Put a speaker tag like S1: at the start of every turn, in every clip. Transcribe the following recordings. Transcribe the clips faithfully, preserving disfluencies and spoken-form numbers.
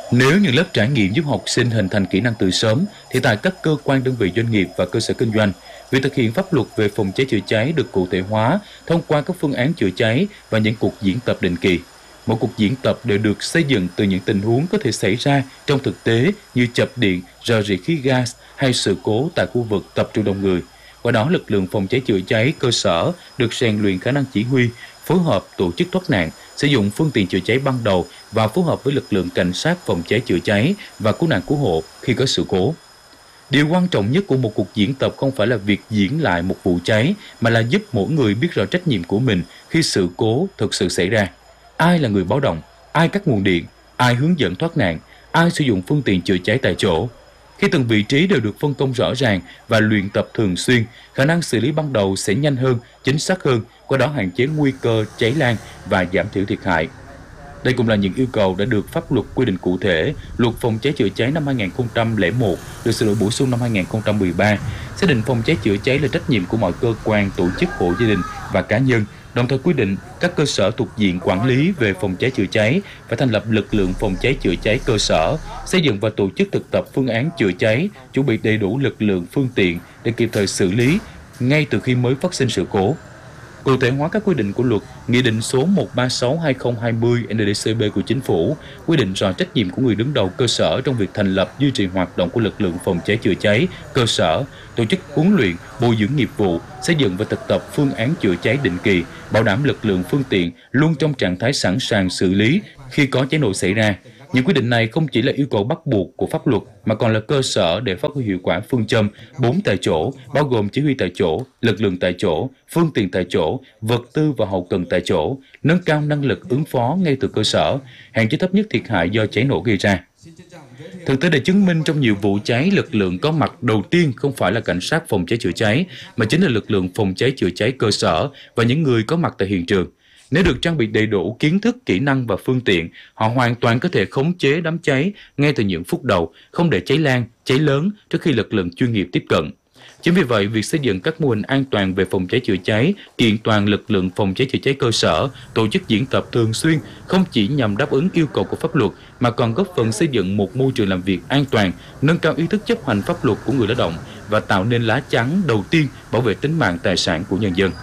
S1: Nếu những lớp trải nghiệm giúp học sinh hình thành kỹ năng từ sớm, thì tại các cơ quan đơn vị doanh nghiệp và cơ sở kinh doanh, việc thực hiện pháp luật về phòng cháy chữa cháy được cụ thể hóa thông qua các phương án chữa cháy và những cuộc diễn tập định kỳ. Mỗi cuộc diễn tập đều được xây dựng từ những tình huống có thể xảy ra trong thực tế như chập điện, rò rỉ khí gas hay sự cố tại khu vực tập trung đông người. Qua đó, lực lượng phòng cháy chữa cháy cơ sở được rèn luyện khả năng chỉ huy, phối hợp tổ chức thoát nạn, sử dụng phương tiện chữa cháy ban đầu và phối hợp với lực lượng cảnh sát phòng cháy chữa cháy và cứu nạn cứu hộ khi có sự cố. Điều quan trọng nhất của một cuộc diễn tập không phải là việc diễn lại một vụ cháy, mà là giúp mỗi người biết rõ trách nhiệm của mình khi sự cố thực sự xảy ra. Ai là người báo động, ai cắt nguồn điện, ai hướng dẫn thoát nạn, ai sử dụng phương tiện chữa cháy tại chỗ. Khi từng vị trí đều được phân công rõ ràng và luyện tập thường xuyên, khả năng xử lý ban đầu sẽ nhanh hơn, chính xác hơn, qua đó hạn chế nguy cơ cháy lan và giảm thiểu thiệt hại. Đây cũng là những yêu cầu đã được pháp luật quy định cụ thể. Luật phòng cháy chữa cháy năm hai nghìn không trăm lẻ một được sửa đổi bổ sung năm hai nghìn không trăm mười ba, xác định phòng cháy chữa cháy là trách nhiệm của mọi cơ quan, tổ chức, hộ gia đình và cá nhân. Đồng thời quy định các cơ sở thuộc diện quản lý về phòng cháy chữa cháy phải thành lập lực lượng phòng cháy chữa cháy cơ sở, xây dựng và tổ chức thực tập phương án chữa cháy, chuẩn bị đầy đủ lực lượng, phương tiện để kịp thời xử lý ngay từ khi mới phát sinh sự cố. Cụ thể hóa các quy định của luật, Nghị định số một trăm ba mươi sáu trên hai nghìn không trăm hai mươi N D C B của Chính phủ quy định rõ trách nhiệm của người đứng đầu cơ sở trong việc thành lập, duy trì hoạt động của lực lượng phòng cháy chữa cháy cơ sở, tổ chức huấn luyện, bồi dưỡng nghiệp vụ, xây dựng và thực tập phương án chữa cháy định kỳ, bảo đảm lực lượng, phương tiện luôn trong trạng thái sẵn sàng xử lý khi có cháy nổ xảy ra. Những quy định này không chỉ là yêu cầu bắt buộc của pháp luật mà còn là cơ sở để phát huy hiệu quả phương châm bốn tại chỗ, bao gồm chỉ huy tại chỗ, lực lượng tại chỗ, phương tiện tại chỗ, vật tư và hậu cần tại chỗ, nâng cao năng lực ứng phó ngay từ cơ sở, hạn chế thấp nhất thiệt hại do cháy nổ gây ra. Thực tế đã chứng minh trong nhiều vụ cháy, lực lượng có mặt đầu tiên không phải là cảnh sát phòng cháy chữa cháy, mà chính là lực lượng phòng cháy chữa cháy cơ sở và những người có mặt tại hiện trường. Nếu được trang bị đầy đủ kiến thức, kỹ năng và phương tiện, họ hoàn toàn có thể khống chế đám cháy ngay từ những phút đầu, không để cháy lan, cháy lớn trước khi lực lượng chuyên nghiệp tiếp cận. Chính vì vậy, việc xây dựng các mô hình an toàn về phòng cháy chữa cháy, kiện toàn lực lượng phòng cháy chữa cháy cơ sở, tổ chức diễn tập thường xuyên không chỉ nhằm đáp ứng yêu cầu của pháp luật mà còn góp phần xây dựng một môi trường làm việc an toàn, nâng cao ý thức chấp hành pháp luật của người lao động và tạo nên lá chắn đầu tiên bảo vệ tính mạng tài sản của nhân dân.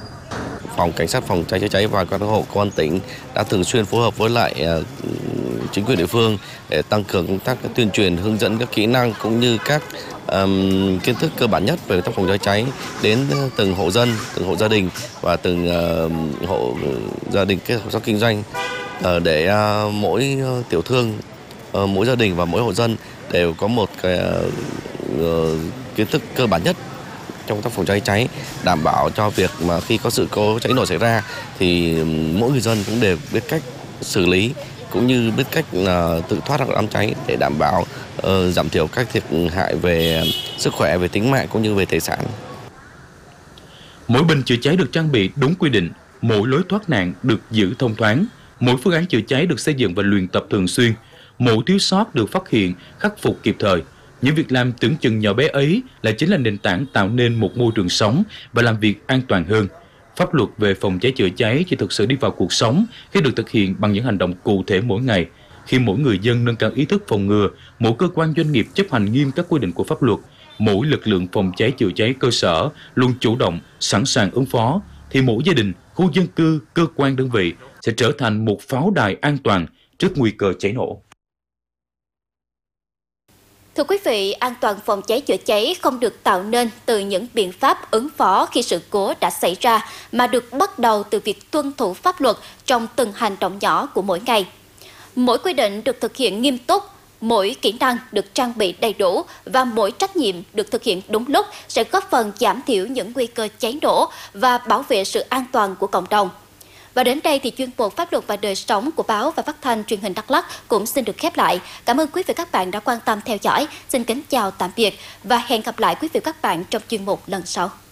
S2: Phòng Cảnh sát phòng cháy chữa cháy và cứu nạn cứu hộ công an tỉnh đã thường xuyên phối hợp với lại chính quyền địa phương để tăng cường công tác tuyên truyền, hướng dẫn các kỹ năng cũng như các um, kiến thức cơ bản nhất về công tác phòng cháy cháy đến từng hộ dân, từng hộ gia đình và từng uh, hộ gia đình kết hợp kinh doanh uh, để uh, mỗi tiểu thương, uh, mỗi gia đình và mỗi hộ dân đều có một cái uh, kiến thức cơ bản nhất trong công tác phòng cháy cháy, đảm bảo cho việc mà khi có sự cố cháy nổ xảy ra thì mỗi người dân cũng đều biết cách xử lý cũng như biết cách uh, tự thoát ra khỏi đám cháy để đảm bảo uh, giảm thiểu các thiệt hại về sức khỏe, về tính mạng cũng như về tài sản.
S1: Mỗi bình chữa cháy được trang bị đúng quy định, mỗi lối thoát nạn được giữ thông thoáng, mỗi phương án chữa cháy được xây dựng và luyện tập thường xuyên, mỗi thiếu sót được phát hiện, khắc phục kịp thời. Những việc làm tưởng chừng nhỏ bé ấy là chính là nền tảng tạo nên một môi trường sống và làm việc an toàn hơn. Pháp luật về phòng cháy chữa cháy chỉ thực sự đi vào cuộc sống khi được thực hiện bằng những hành động cụ thể mỗi ngày. Khi mỗi người dân nâng cao ý thức phòng ngừa, mỗi cơ quan doanh nghiệp chấp hành nghiêm các quy định của pháp luật, mỗi lực lượng phòng cháy chữa cháy cơ sở luôn chủ động, sẵn sàng ứng phó, thì mỗi gia đình, khu dân cư, cơ quan đơn vị sẽ trở thành một pháo đài an toàn trước nguy cơ cháy nổ.
S3: Thưa quý vị, an toàn phòng cháy chữa cháy không được tạo nên từ những biện pháp ứng phó khi sự cố đã xảy ra, mà được bắt đầu từ việc tuân thủ pháp luật trong từng hành động nhỏ của mỗi ngày. Mỗi quy định được thực hiện nghiêm túc, mỗi kỹ năng được trang bị đầy đủ và mỗi trách nhiệm được thực hiện đúng lúc sẽ góp phần giảm thiểu những nguy cơ cháy nổ và bảo vệ sự an toàn của cộng đồng. Và đến đây thì chuyên mục Pháp luật và đời sống của báo và phát thanh truyền hình Đắk Lắk cũng xin được khép lại. Cảm ơn quý vị và các bạn đã quan tâm theo dõi. Xin kính chào tạm biệt và hẹn gặp lại quý vị và các bạn trong chuyên mục lần sau.